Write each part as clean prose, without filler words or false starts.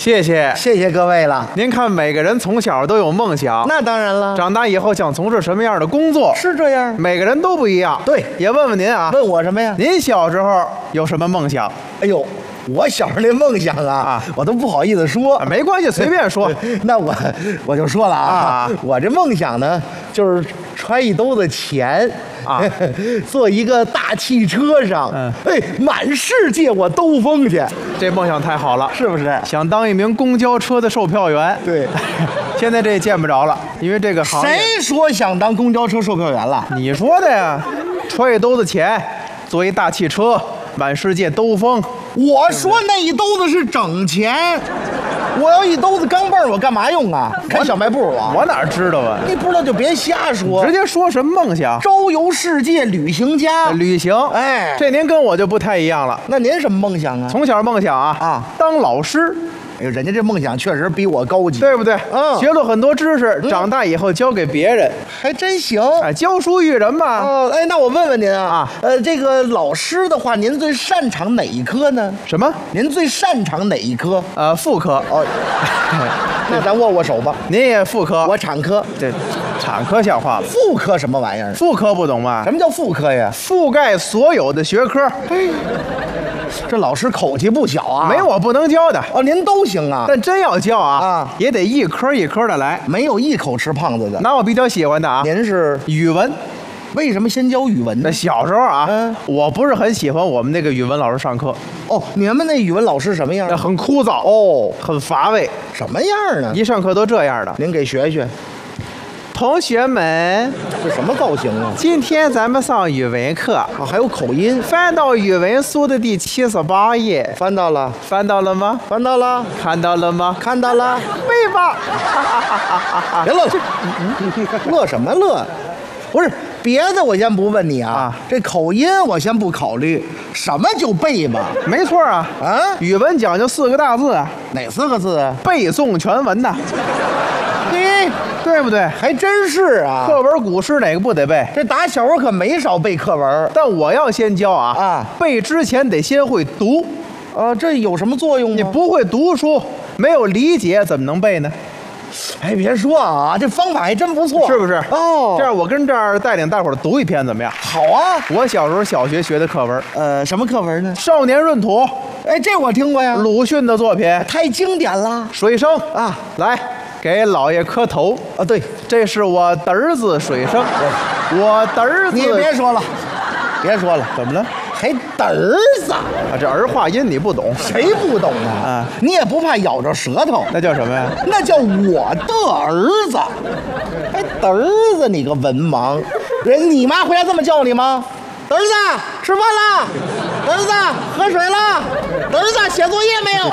谢谢， 谢谢各位了。 您看，每个人从小都有梦想， 那当然了， 长大以后想从事什么样的工作， 是这样。 每个人都不一样。 对， 也问问您啊， 问我什么呀？ 您小时候有什么梦想？ 哎呦，我小时候那梦想啊，我都不好意思说。 没关系，随便说。 那我就说了啊，我这梦想呢，就是揣一兜子钱啊，坐一个大汽车上，哎，满世界我兜风去。 这梦想太好了， 是不是？ 想当一名公交车的售票员。 对， 现在这见不着了，因为这个行业。 谁说想当公交车售票员了？ 你说的呀，揣一兜子钱，坐一大汽车，满世界兜风。 我说那一兜子是整钱，我要一兜子钢镚儿，我干嘛用啊？开小卖部啊？ 我哪知道啊？ 你不知道就别瞎说， 直接说什么梦想？ 周游世界，旅行家。 旅行， 哎， 这您跟我就不太一样了。 那您什么梦想啊？ 从小梦想啊，当老师。 哎呦，人家这梦想确实比我高级， 对不对？学了很多知识，长大以后教给别人， 还真行。 哎，教书育人嘛。 哦，哎，那我问问您啊，这个老师的话，您最擅长哪一科呢？ 什么？ 您最擅长哪一科？ 妇科。 哦，那咱握握手吧。 您也妇科， 我产科。 这产科像话了。 妇科什么玩意儿？ 妇科不懂吗？ 什么叫妇科呀？ 覆盖所有的学科。 这老师口气不小啊！ 没我不能教的哦，您都行啊。 但真要教啊，也得一科一科的来， 没有一口吃胖子的。 那我比较喜欢的啊， 您是语文。 为什么先教语文呢？ 那小时候啊，我不是很喜欢我们那个语文老师上课。 哦，你们那语文老师什么样？ 很枯燥哦， 很乏味。 什么样呢？ 一上课都这样的。 您给学学。 同学们， 这什么造型啊？ 今天咱们上语文课啊， 还有口音。 翻到语文书的第78页。 翻到了。 翻到了吗？ 翻到了。 看到了吗？ 看到了。 背吧。 别乐，乐什么乐？不是别的，我先不问你啊。这口音我先不考虑，什么就背吧？ 没错啊。语文讲究4个大字啊。 哪4个字啊？ 背诵全文呐。 嘿， 对不对？ 还真是啊。 课文古诗哪个不得背？ 这打小我可没少背课文， 但我要先教啊。背之前得先会读。 这有什么作用吗？ 你不会读书，没有理解，怎么能背呢？ 哎，别说啊，这方法还真不错， 是不是？ 哦， 这样我跟这儿带领大伙儿读一篇怎么样？ 好啊！ 我小时候小学学的课文， 什么课文呢？ 少年闰土。 哎，这我听过呀， 鲁迅的作品， 太经典了。 水生啊， 来给老爷磕头啊！对， 这是我的儿子水生，我的儿子。 你别说了，别说了， 怎么了？ 还的儿子啊？ 这儿化音你不懂， 谁不懂啊？你也不怕咬着舌头？ 那叫什么呀？ 那叫我的儿子。还的儿子，你个文盲！你妈回来这么叫你吗？儿子，吃饭了。儿子，喝水了。儿子，写作业没有？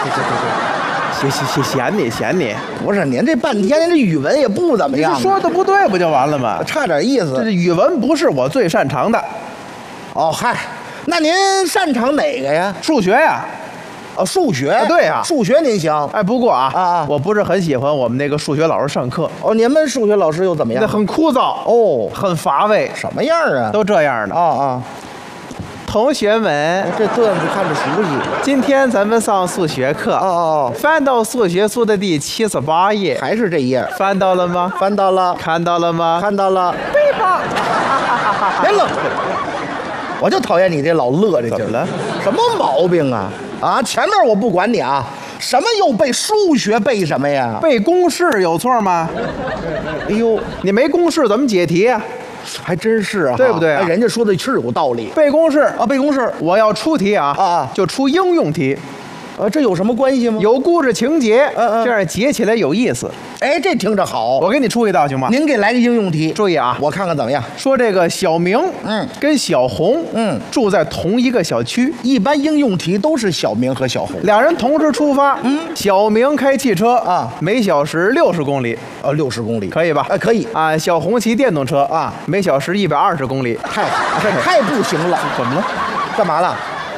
嫌你。 不是，您这半天您这语文也不怎么样。 你说的不对不就完了吗？ 差点意思。 这语文不是我最擅长的。 哦嗨，那您擅长哪个呀？ 数学呀。 数学。 对呀， 数学您行。 哎，不过我不是很喜欢我们那个数学老师上课。 哦，你们数学老师又怎么样？ 那很枯燥哦， 很乏味。 什么样啊？ 都这样的。同学们， 这段子看着熟悉。 今天咱们上数学课。翻到数学书的第78页。 还是这页。 翻到了吗？ 翻到了。 看到了吗？ 看到了。 背吧。 别乐，我就讨厌你这老乐这劲儿。 怎么了？ 什么毛病啊？前面我不管你啊，什么又背数学背什么呀？ 背公式有错吗？ 哎呦， 你没公式怎么解题啊？ 还真是啊， 对不对啊？ 人家说的是有道理。 背公式啊，背公式， 我要出题就出应用题。 这有什么关系吗？ 有故事情节，这样解起来有意思。 哎，这听着好。 我给你出一道行吗？ 您给来个应用题。 注意啊， 我看看怎么样。 说这个小明，跟小红，住在同一个小区。 一般应用题都是小明和小红两人同时出发。小明开汽车每小时60公里。 60公里可以吧？ 可以啊。小红骑电动车每小时120公里。 太不行了。 怎么了？ 干嘛了？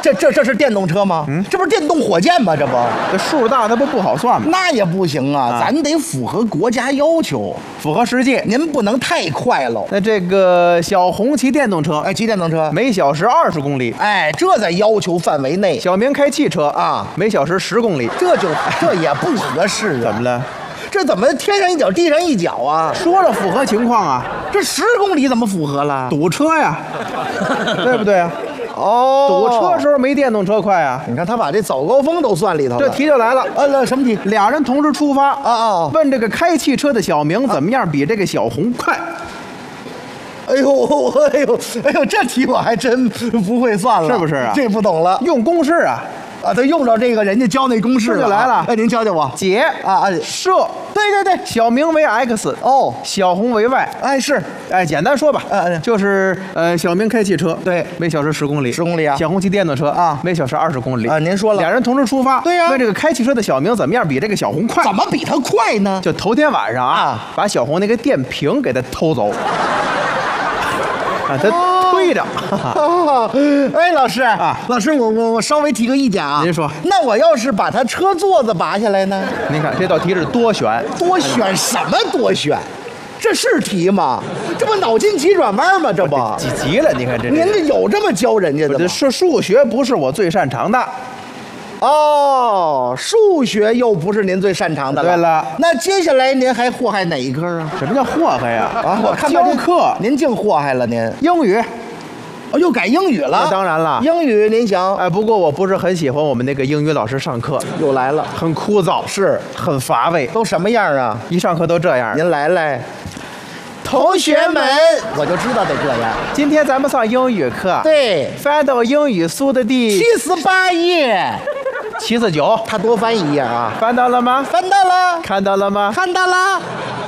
这是电动车吗？这不是电动火箭吗？这不， 这数大，它不好算吗？ 那也不行啊，咱得符合国家要求， 符合实际。 您不能太快喽。 那这个小红骑电动车， 哎，骑电动车， 每小时20公里。 哎，这在要求范围内。 小明开汽车啊， 每小时10公里。 这也不合适啊。 怎么了？ 这怎么天上一脚地上一脚啊？ 说了符合情况啊， 这10公里怎么符合了？ 堵车呀，对不对啊？ 哦， 堵车时候没电动车快啊。 你看他把这早高峰都算里头了。 这题就来了， 什么题？ 俩人同时出发啊， 问这个开汽车的小明怎么样比这个小红快？ 哎呦，这题我还真不会算了， 是不是啊？ 这不懂了， 用公式啊。 他用着这个人家教那公式就来了。 哎，您教教我。 解设。 对， 小明为 x， 小红为 y。 哎，是， 简单说吧，就是小明开汽车， 对， 每小时10公里 ，10公里啊。 小红骑电动车啊，每小时20公里啊。您说了， 俩人同时出发， 对呀。 问这个开汽车的小明怎么样比这个小红快？ 怎么比他快呢？ 就头天晚上把小红那个电瓶给他偷走。他推着。 哎，老师老师，我稍微提个意见啊。 您说。 那我要是把他车座子拔下来呢？ 您看这道题是多选。 多选什么多选？这是题吗？这不脑筋急转弯吗？这不几急了？你看这。 您这有这么教人家的吗？ 这数学不是我最擅长的。 数学又不是您最擅长的了。 对了， 那接下来您还祸害哪一科啊？ 什么叫祸害呀？ 我看教课， 您净祸害了您。 英语， 又改英语了？ 那当然了， 英语您想？ 不过我不是很喜欢我们那个英语老师上课， 又来了， 很枯燥， 是很乏味。 都什么样啊？ 一上课都这样。 您来。同学们，我就知道得这样。 今天咱们上英语课， 对， 翻到英语书的第 78页 ，79， 他多翻一页啊！ 翻到了吗？ 翻到了。 看到了吗？ 看到了。背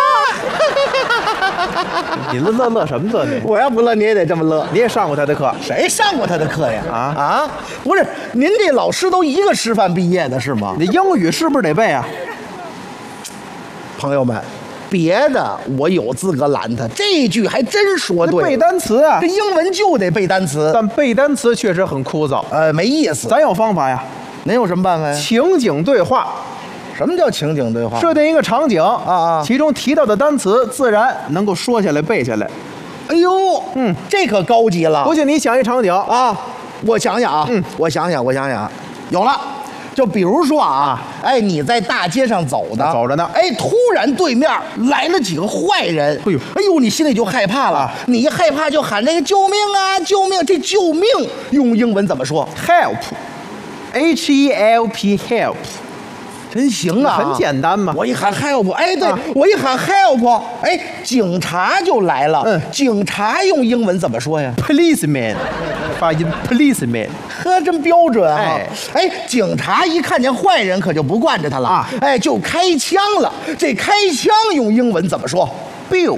吧！ 你乐什么乐你？ 我要不乐，你也得这么乐。 你也上过他的课？ 谁上过他的课呀？ 不不是，您这老师都一个师范毕业的是吗？ 你英语是不是得背啊？ 朋友们。别的我有资格拦他，这句还真说对了。 背单词啊， 这英文就得背单词， 但背单词确实很枯燥， 没意思。 咱有方法呀。 您有什么办法呀？ 情景对话。 什么叫情景对话？ 设定一个场景啊， 其中提到的单词自然能够说下来背下来。 哎呦，这可高级了。 不信你想一场景啊，我想想啊，我想想，有了。就比如说你在大街上走着呢，突然对面来了几个坏人，哎呦，你心里就害怕了。你一害怕就喊这个救命啊，救命！这救命用英文怎么说 ？Help，H-E-L-P help， 真行啊， 很简单嘛。 我一喊 help， 对，我一喊 help， 警察就来了。警察用英文怎么说呀 ？Policeman， 发音 policeman。 呵，真标准啊！警察一看见坏人可就不惯着他了就开枪了。这开枪用英文怎么说 ？Bill。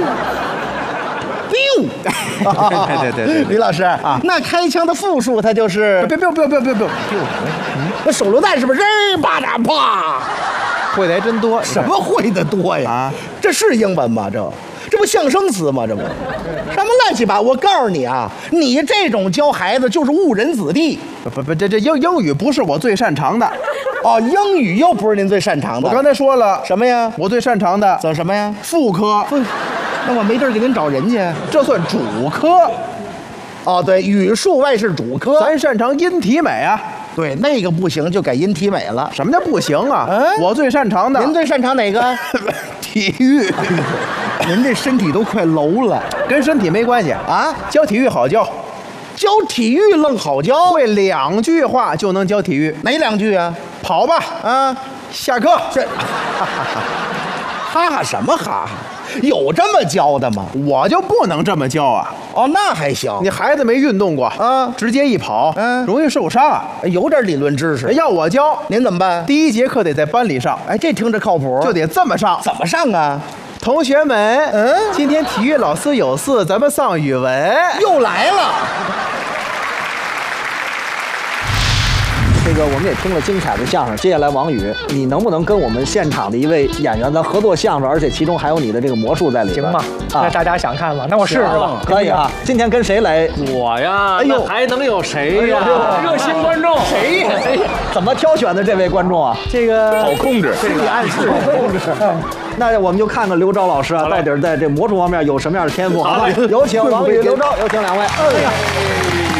对，李老师那开枪的复数它就是别， 那手榴弹是不是啪嗒啪？ 会的还真多。 什么会的多呀？这是英文吗？这不象声词吗？这不什么乱七八糟！我告诉你你这种教孩子就是误人子弟。 这英语不是我最擅长的。 英语又不是您最擅长的。 我刚才说了什么呀？ 我最擅长的什么呀？ 副科。 那我没地儿给您找人家， 这算主科。 对，语数外是主科， 咱擅长音体美啊。 对，那个不行就改音体美了。 什么叫不行啊？我最擅长的。 您最擅长哪个？ 体育。 您这身体都快楼了， 跟身体没关系教体育好教， 教体育愣好教， 会2句话就能教体育。 哪2句啊？ 跑吧下课。 这哈哈什么哈哈？有这么教的吗？ 我就不能这么教啊。 那还行。 你孩子没运动过直接一跑容易受伤有点理论知识。 要我教您怎么办？ 第1节课得在班里上。 这听着靠谱， 就得这么上。 怎么上啊？ 同学们，今天体育老师有事，咱们上语文。 又来了。这这个我们也听了精彩的相声，接下来王宇，你能不能跟我们现场的一位演员咱合作相声，而且其中还有你的这个魔术在里边？ 行吗？那大家想看吗？那我试试吧。 可以啊。今天跟谁来？ 我呀， 哎呦还能有谁呀？热心观众， 谁呀？怎么挑选的这位观众啊？ 这个好控制。 这个暗示控制。那我们就看看刘钊老师啊，到底在这魔术方面有什么样的天赋？好，有请王宇、刘钊，有请两位。